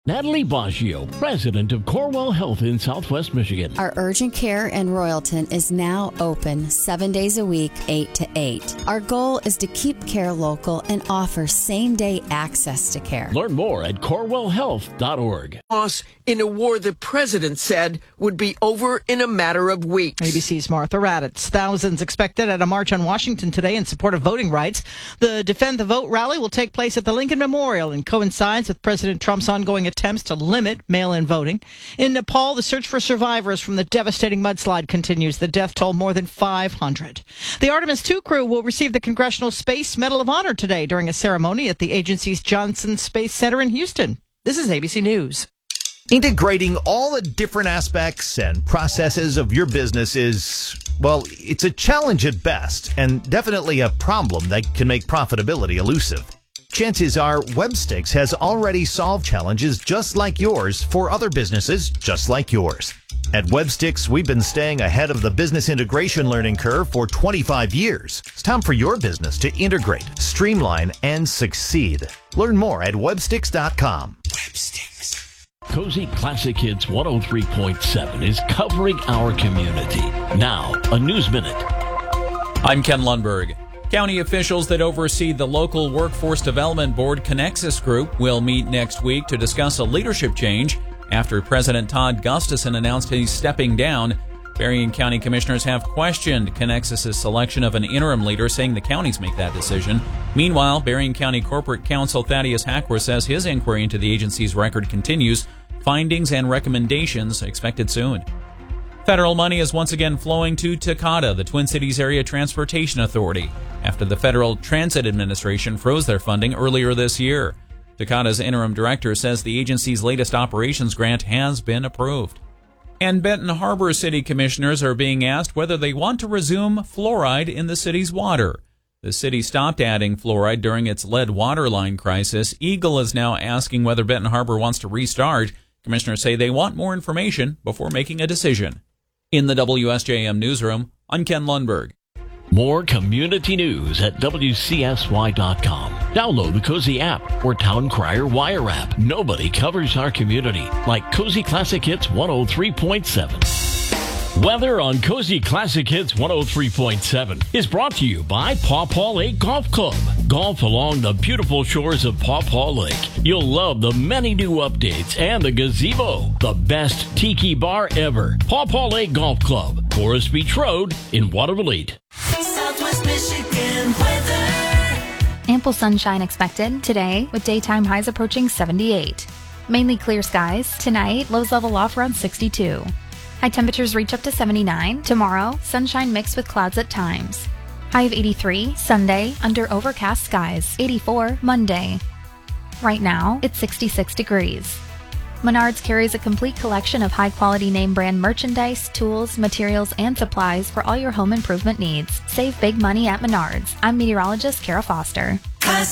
Natalie Baggio, president of Corewell Health in Southwest Michigan. Our urgent care in Royalton is now open 7 days a week, 8 to 8. Our goal is to keep care local and offer same-day access to care. Learn more at corewellhealth.org. In a war the president said would be over in a matter of weeks. ABC's Martha Raddatz. Thousands expected at a march on Washington today in support of voting rights. The Defend the Vote rally will take place at the Lincoln Memorial and coincides with President Trump's ongoing attempts to limit mail-in voting. In Nepal, the search for survivors from the devastating mudslide continues. The death toll more than 500. The Artemis II crew will receive the Congressional Space Medal of Honor today during a ceremony at the agency's Johnson Space Center in Houston. This is ABC News. Integrating all the different aspects and processes of your business is, well, it's a challenge at best and definitely a problem that can make profitability elusive. Chances are Webstix has already solved challenges just like yours for other businesses just like yours. At Webstix, we've been staying ahead of the business integration learning curve for 25 years. It's time for your business to integrate, streamline, and succeed. Learn more at webstix.com. Webstix. Cozy Classic Hits 103.7 is covering our community. Now, a News Minute. I'm Ken Lundberg. County officials that oversee the local Workforce Development Board Connexus Group will meet next week to discuss a leadership change after President Todd Gustafson announced he's stepping down. Berrien County commissioners have questioned Connexus' selection of an interim leader, saying the counties make that decision. Meanwhile, Berrien County Corporate Counsel Thaddeus Hackworth says his inquiry into the agency's record continues. Findings and recommendations expected soon. Federal money is once again flowing to Takata, the Twin Cities Area Transportation Authority, after the Federal Transit Administration froze their funding earlier this year. Takata's interim director says the agency's latest operations grant has been approved. And Benton Harbor City Commissioners are being asked whether they want to resume fluoride in the city's water. The city stopped adding fluoride during its lead water line crisis. Eagle is now asking whether Benton Harbor wants to restart. Commissioners say they want more information before making a decision. In the WSJM newsroom, I'm Ken Lundberg. More community news at WCSY.com. Download the Cozy app or Town Crier Wire app. Nobody covers our community like Cozy Classic Hits 103.7. Weather on Cozy Classic Hits 103.7 is brought to you by Paw Paw Lake Golf Club. Golf along the beautiful shores of Paw Paw Lake. You'll love the many new updates and the gazebo, the best tiki bar ever. Paw Paw Lake Golf Club, Forest Beach Road in Waterville. Southwest Michigan weather. Ample sunshine expected today with daytime highs approaching 78. Mainly clear skies. Tonight, lows level off around 62. High temperatures reach up to 79. Tomorrow, sunshine mixed with clouds at times. High of 83 Sunday, under overcast skies. 84 Monday. Right now, it's 66 degrees. Menards carries a complete collection of high-quality name-brand merchandise, tools, materials, and supplies for all your home improvement needs. Save big money at Menards. I'm meteorologist Kara Foster.